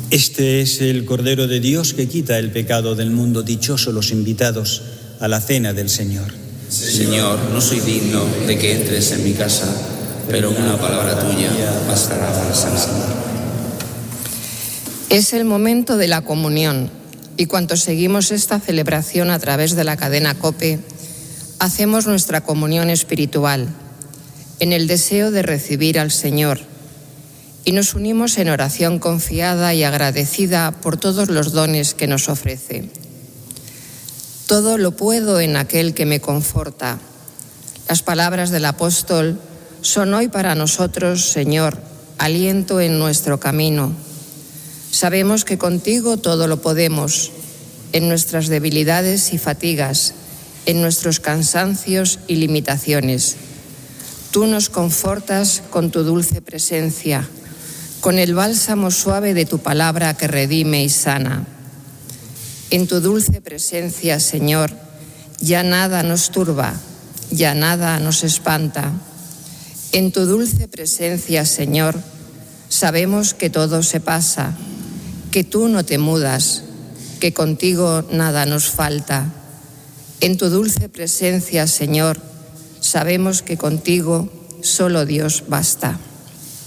Este es el Cordero de Dios que quita el pecado del mundo. Dichosos los invitados a la cena del Señor. Señor, no soy digno de que entres en mi casa, pero una palabra tuya bastará para sanarme. Es el momento de la comunión y cuantos seguimos esta celebración a través de la cadena COPE, hacemos nuestra comunión espiritual en el deseo de recibir al Señor y nos unimos en oración confiada y agradecida por todos los dones que nos ofrece. Todo lo puedo en aquel que me conforta. Las palabras del apóstol son hoy para nosotros, Señor, aliento en nuestro camino. Sabemos que contigo todo lo podemos, en nuestras debilidades y fatigas, en nuestros cansancios y limitaciones. Tú nos confortas con tu dulce presencia, con el bálsamo suave de tu palabra que redime y sana. En tu dulce presencia, Señor, ya nada nos turba, ya nada nos espanta. En tu dulce presencia, Señor, sabemos que todo se pasa, que tú no te mudas, que contigo nada nos falta. En tu dulce presencia, Señor, sabemos que contigo solo Dios basta.